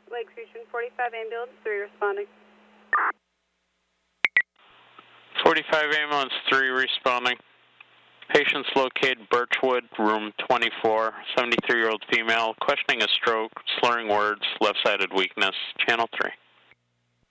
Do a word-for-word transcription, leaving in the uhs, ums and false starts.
Lakes Region forty-five Ambulance three responding. forty-five Ambulance three responding. Patients located Birchwood, room twenty-four, seventy-three-year-old female, questioning a stroke, slurring words, left-sided weakness, channel three.